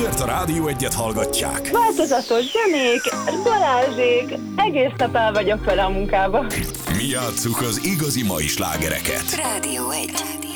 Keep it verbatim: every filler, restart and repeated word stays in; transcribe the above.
Miért a Rádió Egyet hallgatják? Változatos zenék, Balázsék, egész nap el vagyok vele a munkába. Mi játsszuk az igazi mai slágereket. Rádió egy.